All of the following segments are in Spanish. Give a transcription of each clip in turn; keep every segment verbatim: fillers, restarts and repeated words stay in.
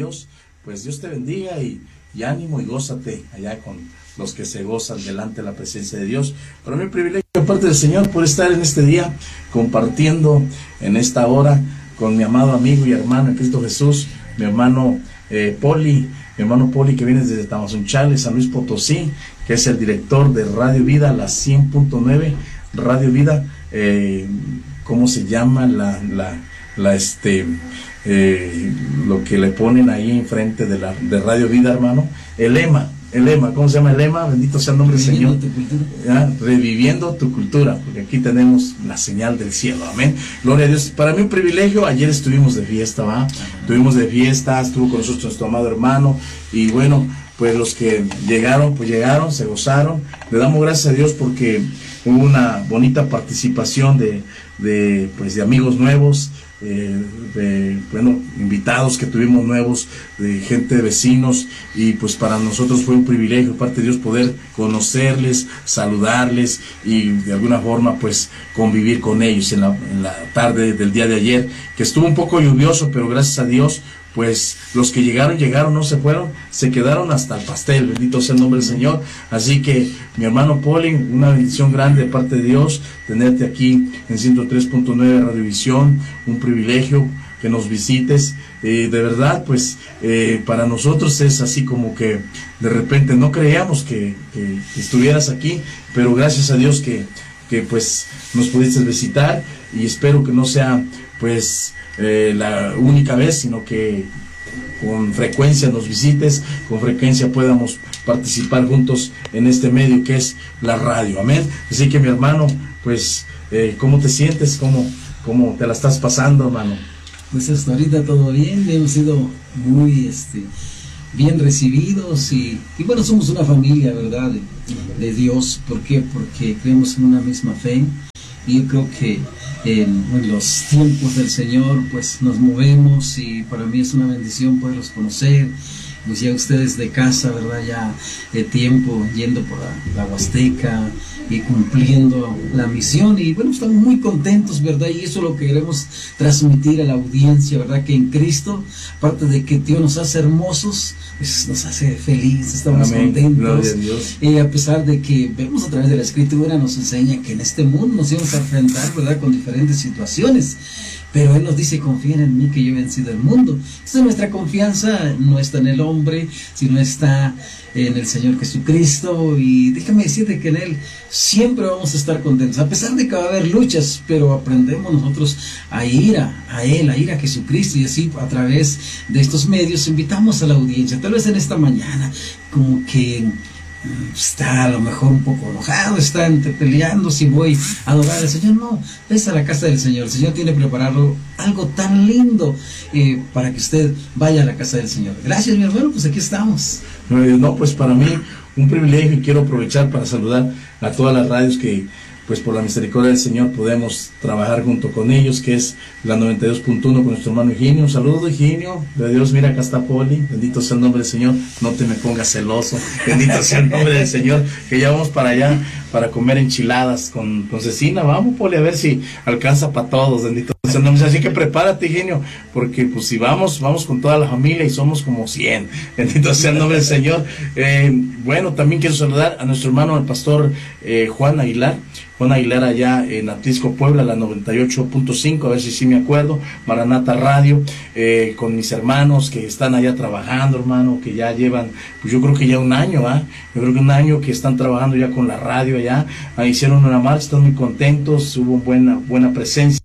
Dios, pues Dios te bendiga y, y ánimo y gózate allá con los que se gozan delante de la presencia de Dios. Para mí un privilegio de parte del Señor por estar en este día compartiendo en esta hora con mi amado amigo y hermano en Cristo Jesús, mi hermano eh, Poli, mi hermano Poli que viene desde Tamazunchale, San Luis Potosí, que es el director de Radio Vida, la cien punto nueve, Radio Vida, eh, ¿cómo se llama? La, la, la este, eh, lo que le ponen ahí enfrente de, la, de Radio Vida, hermano, el lema. El lema, ¿cómo se llama el lema? Bendito sea el nombre del Señor. Tu ¿Ya? Reviviendo tu cultura, porque aquí tenemos la señal del cielo, amén. Gloria a Dios. Para mí un privilegio, ayer estuvimos de fiesta, ¿va? Estuvimos de fiesta, estuvo con nosotros nuestro amado hermano, y bueno, pues los que llegaron, pues llegaron, se gozaron. Le damos gracias a Dios porque hubo una bonita participación de, de, pues, de amigos nuevos, Eh, de, bueno, invitados que tuvimos nuevos, de gente de vecinos, y pues para nosotros fue un privilegio, parte de Dios, poder conocerles, saludarles y de alguna forma pues convivir con ellos en la, en la tarde del día de ayer, que estuvo un poco lluvioso, pero gracias a Dios pues los que llegaron, llegaron, no se fueron, se quedaron hasta el pastel, bendito sea el nombre del Señor. Así que, mi hermano Poli, una bendición grande de parte de Dios, tenerte aquí en ciento tres punto nueve Radiovisión, un privilegio que nos visites, eh, de verdad, pues, eh, para nosotros es así como que, de repente, no creíamos que, que, que estuvieras aquí, pero gracias a Dios que, que, pues, nos pudiste visitar, y espero que no sea, pues, Eh, la única vez, sino que con frecuencia nos visites, con frecuencia podamos participar juntos en este medio que es la radio, amén. Así que mi hermano, pues, eh, ¿cómo te sientes? ¿Cómo, cómo te la estás pasando, hermano? Pues hasta ahorita todo bien, hemos sido muy este, bien recibidos y, y bueno, somos una familia, ¿verdad? De, de Dios. ¿Por qué? Porque creemos en una misma fe, y yo creo que En, en los tiempos del Señor pues nos movemos, y para mí es una bendición poderlos conocer. Pues ya ustedes de casa, ¿verdad? Ya de tiempo yendo por la, la Huasteca y cumpliendo la misión, y bueno, estamos muy contentos, ¿verdad? Y eso es lo que queremos transmitir a la audiencia, ¿verdad? Que en Cristo, aparte de que Dios nos hace hermosos, pues nos hace felices, estamos Amén. Contentos. Gloria a Dios. Y a pesar de que vemos a través de la Escritura, nos enseña que en este mundo nos íbamos a enfrentar, ¿verdad? Con diferentes situaciones. Pero Él nos dice, confíen en mí que yo he vencido el mundo. Entonces nuestra confianza no está en el hombre, sino está en el Señor Jesucristo. Y déjame decirte que en Él siempre vamos a estar contentos, a pesar de que va a haber luchas, pero aprendemos nosotros a ir a, a Él, a ir a Jesucristo. Y así a través de estos medios invitamos a la audiencia. Tal vez en esta mañana como que está a lo mejor un poco enojado, está entre peleando si voy a adorar al Señor. No, ves a la casa del Señor. El Señor tiene preparado algo tan lindo eh, para que usted vaya a la casa del Señor. Gracias, mi hermano, pues aquí estamos. No, pues para mí un privilegio, y quiero aprovechar para saludar a todas las radios que pues por la misericordia del Señor podemos trabajar junto con ellos, que es la noventa y dos punto uno con nuestro hermano Higinio. Un saludo, Higinio, de Dios. Mira, acá está Poli, bendito sea el nombre del Señor. No te me pongas celoso, bendito sea el nombre del Señor, que ya vamos para allá para comer enchiladas con, con cecina. Vamos, Poli, a ver si alcanza para todos, bendito sea el nombre. Así que prepárate, Higinio, porque pues si vamos, vamos con toda la familia y somos como cien, bendito sea el nombre del Señor. Eh, bueno, también quiero saludar a nuestro hermano, el pastor eh, Juan Aguilar, Juan Aguilar allá en Atlisco, Puebla, la noventa y ocho punto cinco, a ver si sí me acuerdo, Maranata Radio, eh, con mis hermanos que están allá trabajando, hermano, que ya llevan, pues yo creo que ya un año, ¿ah? ¿eh? Yo creo que un año que están trabajando ya con la radio allá, ah, hicieron una marcha, están muy contentos, hubo buena, buena presencia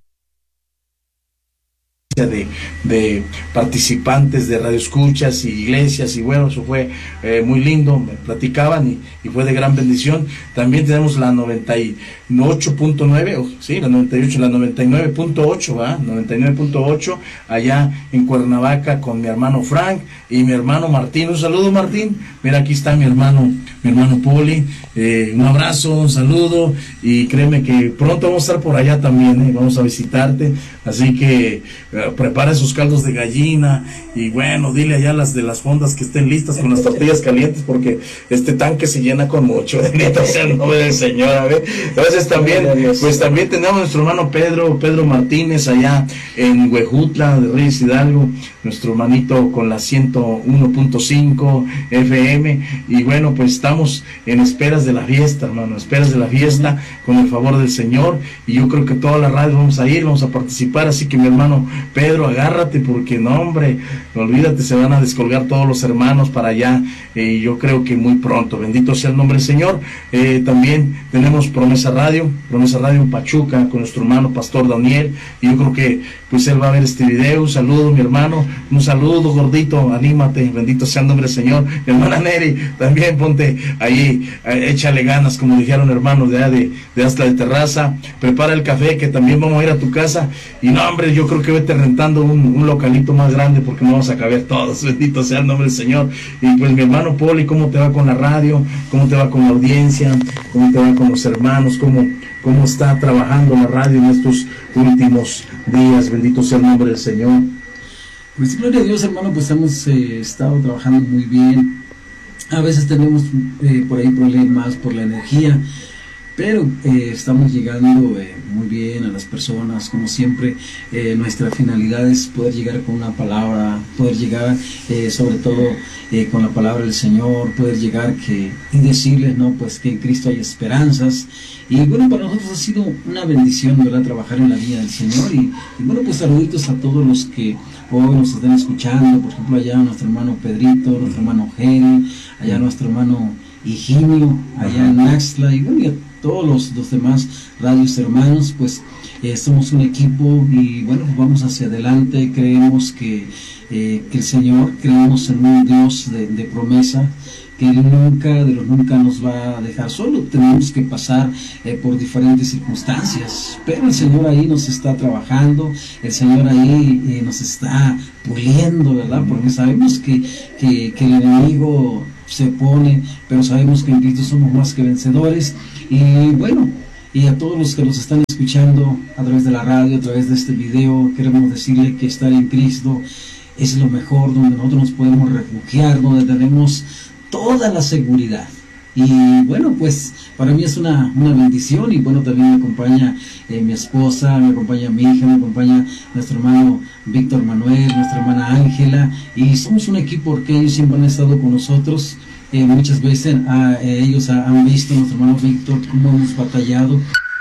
de, de participantes de radioescuchas y iglesias, y bueno, eso fue eh, muy lindo, me platicaban y, y fue de gran bendición. También tenemos la noventa y ocho punto nueve, oh, sí, la noventa y ocho, la noventa y nueve punto ocho, ¿va? noventa y nueve punto ocho allá en Cuernavaca con mi hermano Frank y mi hermano Martín. Un saludo, Martín. Mira, aquí está mi hermano, mi hermano Poli. Eh, un abrazo, un saludo, y créeme que pronto vamos a estar por allá también, ¿eh? Vamos a visitarte, así que eh, prepara esos caldos de gallina, y bueno, dile allá las de las fondas que estén listas con las tortillas calientes, porque este tanque se llena con mucho, bendito sea el nombre del Señor. A ver, entonces también, pues también tenemos a nuestro hermano Pedro, Pedro Martínez allá en Huejutla de Reyes Hidalgo, nuestro hermanito con la ciento uno punto cinco F M, y bueno, pues estamos en esperas de la fiesta, hermano, esperas de la fiesta, con el favor del Señor, y yo creo que toda la radio vamos a ir, vamos a participar, así que mi hermano Pedro, agárrate, porque no, hombre, no olvídate, se van a descolgar todos los hermanos para allá, y eh, yo creo que muy pronto, bendito sea el nombre del Señor. Eh, también tenemos Promesa Radio, Promesa Radio en Pachuca, con nuestro hermano Pastor Daniel, y yo creo que pues él va a ver este video. Un saludo, mi hermano, un saludo, gordito, anímate, bendito sea el nombre del Señor. Mi hermana Neri, también ponte ahí, eh, échale ganas, como dijeron hermanos de, de, de hasta de Terraza, prepara el café, que también vamos a ir a tu casa, y no, hombre, yo creo que vete rentando un, un localito más grande, porque no vamos a caber todos, bendito sea el nombre del Señor. Y pues mi hermano Poli, ¿cómo te va con la radio? ¿Cómo te va con la audiencia? ¿Cómo te va con los hermanos? ¿Cómo, cómo está trabajando la radio en estos últimos días? Bendito sea el nombre del Señor. Pues gloria a Dios, hermano, pues hemos eh, estado trabajando muy bien. A veces tenemos eh, por ahí problemas por la energía, pero eh, estamos llegando eh, muy bien a las personas, como siempre. Eh, nuestra finalidad es poder llegar con una palabra, poder llegar eh, sobre todo eh, con la palabra del Señor, poder llegar que, y decirles, ¿no? Pues que en Cristo hay esperanzas. Y bueno, para nosotros ha sido una bendición, ¿verdad?, trabajar en la vida del Señor. Y, y bueno, pues saluditos a todos los que hoy nos están escuchando, por ejemplo, allá nuestro hermano Pedrito, nuestro hermano Jerry, allá nuestro hermano Higinio, allá en Naxtla, y bueno, y a todos los, los demás radios hermanos. Pues eh, somos un equipo, y bueno, vamos hacia adelante. Creemos que, eh, que el Señor, creemos en un Dios de, de promesa, que Él nunca, de los nunca nos va a dejar solo. Tenemos que pasar eh, por diferentes circunstancias, pero el Señor ahí nos está trabajando, el Señor ahí eh, nos está puliendo, ¿verdad? Porque sabemos que, que, que el enemigo se pone, pero sabemos que en Cristo somos más que vencedores. Y bueno, y a todos los que nos están escuchando a través de la radio, a través de este video, queremos decirle que estar en Cristo es lo mejor, donde nosotros nos podemos refugiar, donde tenemos toda la seguridad. Y bueno, pues para mí es una, una bendición. Y bueno, también me acompaña eh, mi esposa, me acompaña mi hija, me acompaña nuestro hermano Víctor Manuel, nuestra hermana Ángela, y somos un equipo porque ellos siempre han estado con nosotros. Eh, muchas veces a, eh, ellos ha, han visto, nuestro hermano Víctor, cómo hemos batallado.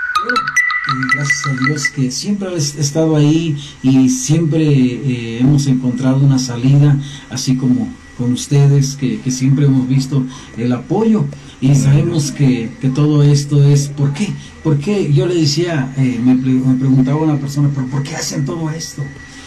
Y gracias a Dios que siempre ha estado ahí, y siempre eh, hemos encontrado una salida, así como con ustedes, que, que siempre hemos visto el apoyo, y sabemos que, que todo esto es, ¿por qué? ¿Por qué? Yo le decía, eh, me, me preguntaba una persona, ¿pero por qué hacen todo esto?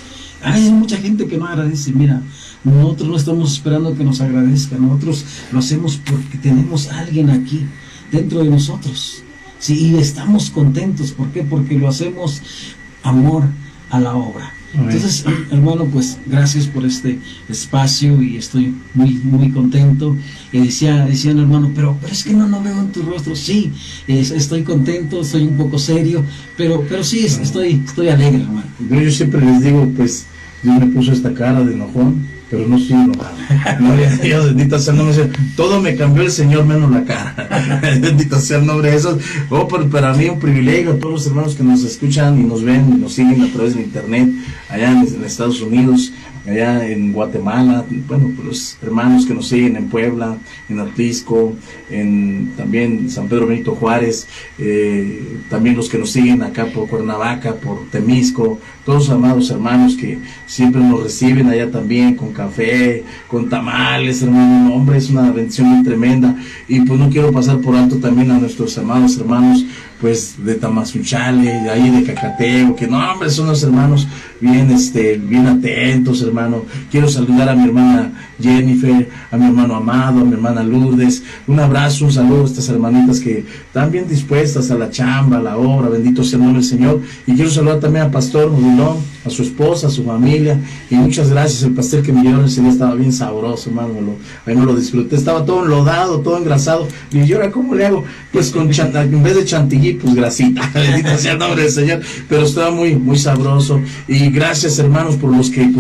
Hay mucha gente que no agradece. Mira, nosotros no estamos esperando que nos agradezcan, nosotros lo hacemos porque tenemos a alguien aquí dentro de nosotros, sí, y estamos contentos. ¿Por qué? Porque lo hacemos amor a la obra. Entonces, hermano, pues gracias por este espacio, y estoy muy muy contento. Y decía, decían, hermano, pero, pero es que no, no veo en tu rostro. Sí, es, estoy contento, soy un poco serio, pero pero sí, es, estoy estoy alegre, hermano. Yo, yo siempre les digo, pues, Dios me puso esta cara de enojón, pero no estoy enojado. Gloria a Dios, bendito sea el nombre de Dios. Todo me cambió el Señor menos la cara. Bendito sea el nombre de Jesús. Oh, pero para mí un privilegio, a todos los hermanos que nos escuchan y nos ven y nos siguen a través de internet, allá en, en Estados Unidos, allá en Guatemala, bueno, pues los hermanos que nos siguen en Puebla, en Atlisco, en también San Pedro Benito Juárez, eh, también los que nos siguen acá por Cuernavaca, por Temisco, todos los amados hermanos que siempre nos reciben allá también con café, con tamales, hermano. No, hombre, es una bendición muy tremenda. Y pues no quiero pasar por alto también a nuestros amados hermanos, pues de Tamazunchale, de ahí de Cacateo, que no, hombre, son los hermanos bien, este, bien atentos, hermano. Quiero saludar a mi hermana Jennifer, a mi hermano Amado, a mi hermana Lourdes. Un abrazo, un saludo a estas hermanitas que están bien dispuestas a la chamba, a la obra, bendito sea el nombre del Señor. Y quiero saludar también al pastor Modulón, a su esposa, a su familia, y muchas gracias. El pastel que me llevaron ese día estaba bien sabroso, hermano, me lo, ahí me lo disfruté, estaba todo enlodado, todo engrasado, y yo ahora, ¿cómo le hago? Pues con chant en vez de chantilly, pues grasita, bendito sea el nombre del Señor, pero estaba muy, muy sabroso. Y gracias, hermanos, por los que pues a veces nos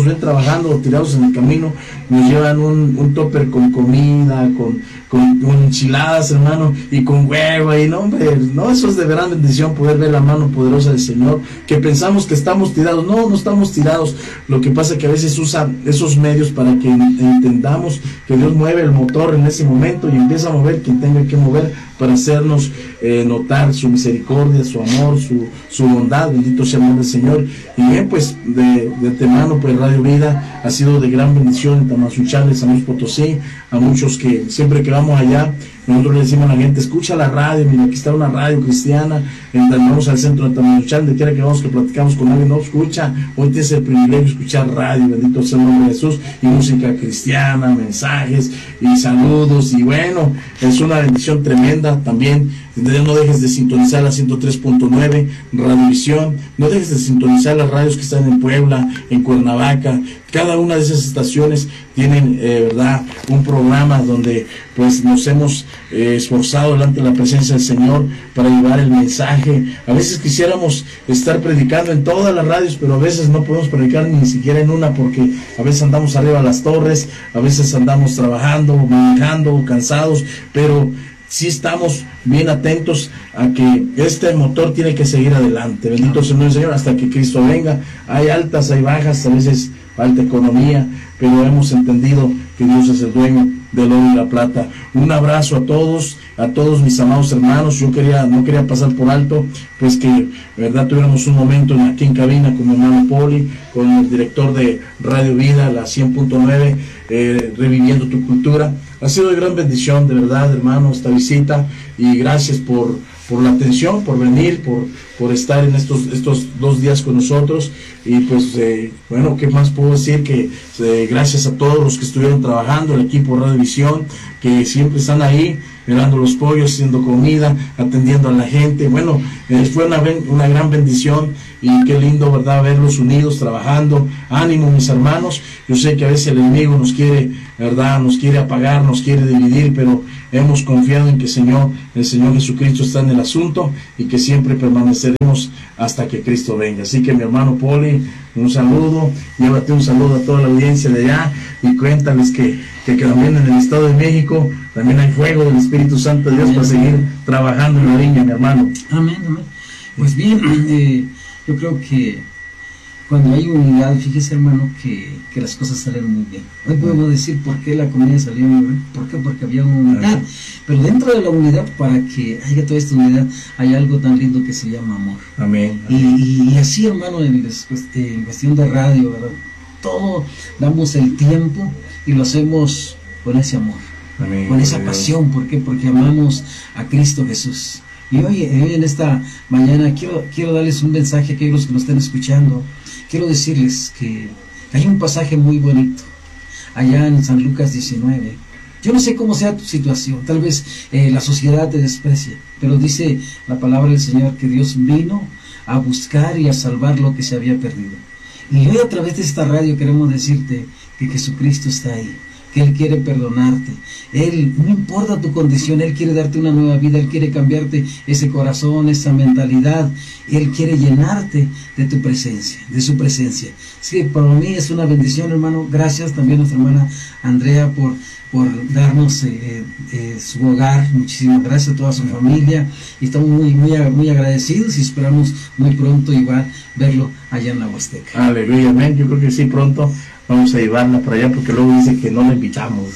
nos ven trabajando o tirados en el camino, nos llevan un, un topper con comida, con, con, con enchiladas, hermano, y con huevo, y no, hombre, no, eso es de gran bendición, poder ver la mano poderosa del Señor, que pensamos que estamos tirados. No, no estamos tirados. Lo que pasa es que a veces usa esos medios para que entendamos que Dios mueve el motor en ese momento y empieza a mover quien tenga que mover para hacernos eh, notar su misericordia, su amor, su, su bondad. Bendito sea el nombre del Señor. Y bien, pues de, de antemano, pues Radio Vida ha sido de gran bendición en Tamazunchale, San Luis Potosí. A muchos que siempre que vamos allá, nosotros le decimos a la gente: escucha la radio, mira, aquí está una radio cristiana. Vamos al centro de Tamazunchale, de quiera que vamos, que platicamos con alguien, no escucha, hoy tienes el privilegio de escuchar radio, bendito sea el nombre de Jesús, y música cristiana, mensajes y saludos, y bueno, es una bendición tremenda. También no dejes de sintonizar la ciento tres punto nueve Radiovisión, no dejes de sintonizar las radios que están en Puebla, en Cuernavaca. Cada una de esas estaciones tienen, eh, verdad, un programa donde pues nos hemos eh, esforzado delante de la presencia del Señor para llevar el mensaje. A veces quisiéramos estar predicando en todas las radios, pero a veces no podemos predicar ni siquiera en una, porque a veces andamos arriba de las torres, a veces andamos trabajando, manejando, cansados, pero sí estamos bien atentos a que este motor tiene que seguir adelante. Bendito sea el Señor hasta que Cristo venga. Hay altas, hay bajas, a veces falta economía, pero hemos entendido que Dios es el dueño del oro y la plata. Un abrazo a todos, a todos mis amados hermanos. Yo quería, no quería pasar por alto, pues que, verdad, tuviéramos un momento aquí en cabina con mi hermano Poli, con el director de Radio Vida, la cien punto nueve, eh, reviviendo tu cultura. Ha sido de gran bendición, de verdad, hermano, esta visita, y gracias por, por la atención, por venir, por, por estar en estos, estos dos días con nosotros. Y pues, eh, bueno, ¿qué más puedo decir? Que eh, gracias a todos los que estuvieron trabajando, el equipo Radiovisión, que siempre están ahí, mirando los pollos, haciendo comida, atendiendo a la gente. Bueno, eh, fue una, una gran bendición, y qué lindo, ¿verdad?, verlos unidos, trabajando. Ánimo, mis hermanos. Yo sé que a veces el enemigo nos quiere, ¿verdad?, nos quiere apagar, nos quiere dividir, pero hemos confiado en que Señor, el Señor Jesucristo está en el asunto, y que siempre permaneceremos hasta que Cristo venga. Así que, mi hermano Poli, un saludo, llévate un saludo a toda la audiencia de allá, y cuéntales que, que, que también en el Estado de México también hay fuego del Espíritu Santo de Dios, amén, para seguir trabajando en la viña, mi hermano. Amén, amén. Pues bien, eh, yo creo que cuando hay unidad, fíjese, hermano, que, que las cosas salen muy bien. Hoy podemos decir por qué la comida salió muy bien. ¿Por qué? Porque había unidad. Pero dentro de la unidad, para que haya toda esta unidad, hay algo tan lindo que se llama amor. Amén. Y, y así, hermano, en, en cuestión de radio, ¿verdad?, todo damos el tiempo y lo hacemos con ese amor. Amén. Con esa pasión. ¿Por qué? Porque amamos a Cristo Jesús. Y hoy, hoy en esta mañana quiero, quiero darles un mensaje a aquellos que nos estén escuchando. Quiero decirles que hay un pasaje muy bonito allá en San Lucas diecinueve. Yo no sé cómo sea tu situación, tal vez eh, la sociedad te desprecia, pero dice la palabra del Señor que Dios vino a buscar y a salvar lo que se había perdido. Y hoy a través de esta radio queremos decirte que Jesucristo está ahí, que Él quiere perdonarte. Él, no importa tu condición, Él quiere darte una nueva vida, Él quiere cambiarte ese corazón, esa mentalidad. Él quiere llenarte de tu presencia, de su presencia. Sí, para mí es una bendición, hermano. Gracias también a nuestra hermana Andrea por, por darnos eh, eh, su hogar. Muchísimas gracias a toda su familia. Y estamos muy, muy, muy agradecidos y esperamos muy pronto igual verlo allá en la Huasteca. Aleluya, amén. Yo creo que sí, pronto vamos a llevarla para allá, porque luego dice que no la invitamos.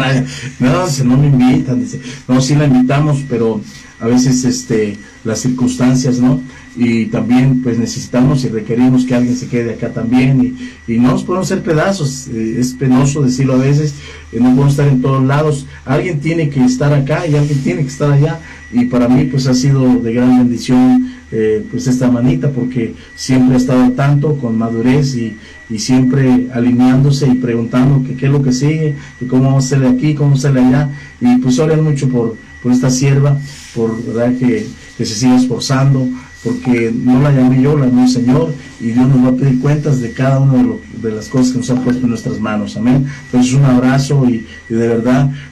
No, dice, no me invitan. Dice, no, sí la invitamos, pero a veces este las circunstancias, ¿no? Y también pues necesitamos y requerimos que alguien se quede acá también, y, y no nos podemos hacer pedazos. Eh, es penoso decirlo a veces, eh, no podemos estar en todos lados. Alguien tiene que estar acá y alguien tiene que estar allá, y para mí pues ha sido de gran bendición eh, pues esta manita, porque siempre ha estado al tanto, con madurez, y, y siempre alineándose y preguntando que qué es lo que sigue, que cómo vamos a hacerle aquí, cómo hacerle allá. Y pues oran mucho por, por esta sierva, por verdad que, que se siga esforzando, porque no la llamé yo, la llamó el Señor, y Dios nos va a pedir cuentas de cada una de, lo, de las cosas que nos ha puesto en nuestras manos. Amén. Entonces un abrazo, y, y de verdad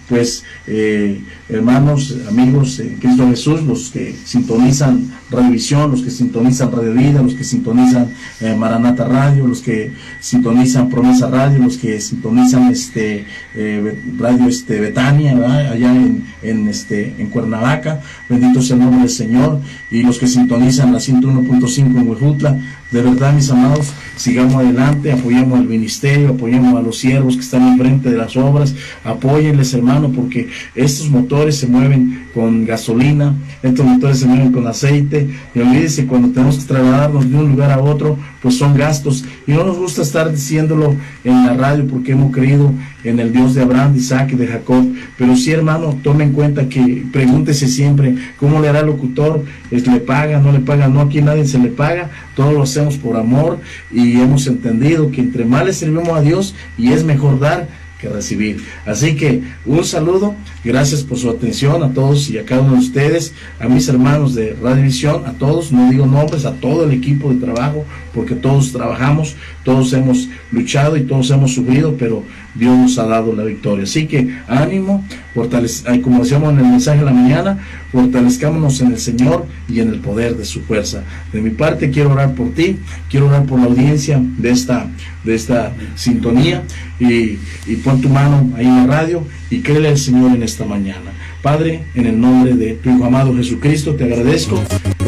pues eh, hermanos, amigos en Cristo Jesús, los que sintonizan Radiovisión, los que sintonizan Radio Vida, los que sintonizan eh, Maranata Radio, los que sintonizan Promesa Radio, los que sintonizan este eh, Radio este Betania, ¿verdad? Allá en, en este en Cuernavaca, bendito sea el nombre del Señor, y los que sintonizan la ciento uno punto cinco en Huejutla. De verdad, mis amados, sigamos adelante, apoyemos al ministerio, apoyemos a los siervos que están enfrente de las obras, apóyenles, hermano, porque estos motores se mueven con gasolina, estos motores se mueven con aceite, y olvídese, cuando tenemos que trasladarnos de un lugar a otro, pues son gastos, y no nos gusta estar diciéndolo en la radio porque hemos creído en el Dios de Abraham, de Isaac y de Jacob, pero sí, hermano, tome en cuenta que pregúntese siempre, ¿cómo le hará el locutor? ¿Le paga? ¿No le paga? No, aquí nadie se le paga, todo lo hacemos por amor, y hemos entendido que entre más le servimos a Dios, y es mejor dar que recibir. Así que un saludo, gracias por su atención a todos y a cada uno de ustedes, a mis hermanos de Radiovisión, a todos, no digo nombres, a todo el equipo de trabajo, porque todos trabajamos, todos hemos luchado y todos hemos sufrido, pero Dios nos ha dado la victoria. Así que ánimo, fortalece, como decíamos en el mensaje de la mañana, fortalezcámonos en el Señor y en el poder de su fuerza. De mi parte quiero orar por ti, quiero orar por la audiencia de esta, de esta sintonía, y, y pon tu mano ahí en la radio y créele al Señor en esta mañana. Padre, en el nombre de tu Hijo amado Jesucristo, te agradezco